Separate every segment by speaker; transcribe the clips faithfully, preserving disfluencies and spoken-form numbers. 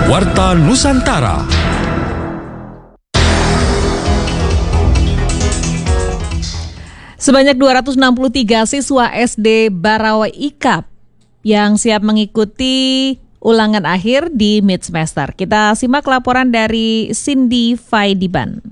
Speaker 1: Warta Nusantara.
Speaker 2: Sebanyak dua ratus enam puluh tiga siswa S D Barawai I K A P yang siap mengikuti ulangan akhir di mid semester. Kita simak laporan dari Cindy Faidiban.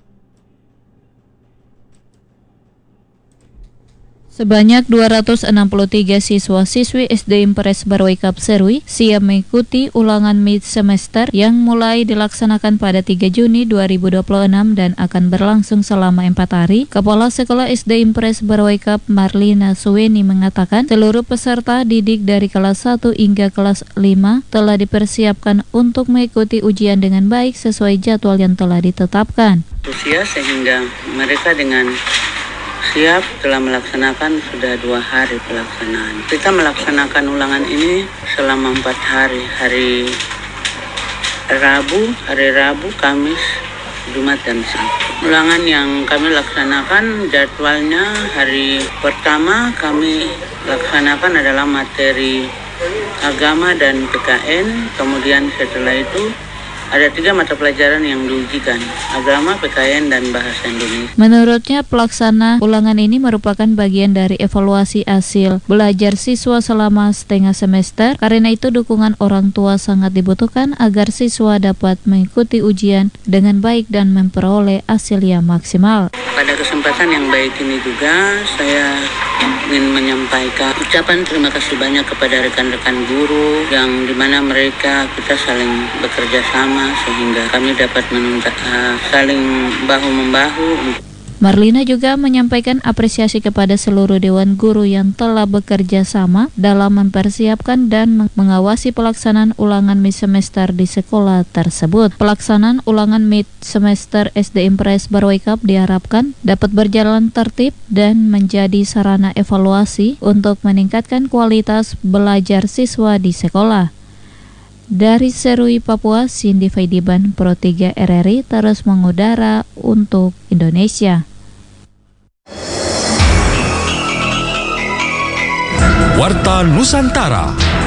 Speaker 3: Sebanyak dua ratus enam puluh tiga siswa-siswi S D Impres Barawai Kap Serui siap mengikuti ulangan mid semester yang mulai dilaksanakan pada tiga Juni dua ribu dua puluh enam dan akan berlangsung selama empat hari. Kepala Sekolah S D Impres Barawai Kap Marlina Suweni mengatakan seluruh peserta didik dari kelas satu hingga kelas lima telah dipersiapkan untuk mengikuti ujian dengan baik sesuai jadwal yang telah ditetapkan.
Speaker 4: Usia sehingga mereka dengan siap telah melaksanakan sudah dua hari pelaksanaan. Kita melaksanakan ulangan ini selama empat hari. Hari Rabu, hari Rabu, Kamis, Jumat, dan Sabtu. Ulangan yang kami laksanakan jadwalnya hari pertama kami laksanakan adalah materi agama dan P K N. Kemudian setelah itu ada tiga mata pelajaran yang diujikan, agama, P K N, dan bahasa Indonesia.
Speaker 3: Menurutnya, pelaksana ulangan ini merupakan bagian dari evaluasi hasil belajar siswa selama setengah semester. Karena itu, dukungan orang tua sangat dibutuhkan agar siswa dapat mengikuti ujian dengan baik dan memperoleh hasil yang maksimal.
Speaker 4: Pada kesempatan yang baik ini juga, saya ingin menyampaikan ucapan terima kasih banyak kepada rekan-rekan guru yang dimana mereka kita saling bekerja sama sehingga kami dapat menunjukkan uh, saling bahu-membahu.
Speaker 3: Marlina juga menyampaikan apresiasi kepada seluruh Dewan Guru yang telah bekerja sama dalam mempersiapkan dan mengawasi pelaksanaan ulangan mid semester di sekolah tersebut. Pelaksanaan ulangan mid semester S D Impres Barawai Kap diharapkan dapat berjalan tertib dan menjadi sarana evaluasi untuk meningkatkan kualitas belajar siswa di sekolah. Dari Serui, Papua, Cindy Faidiban, Pro tiga R R I terus mengudara untuk Indonesia.
Speaker 1: Warta Nusantara.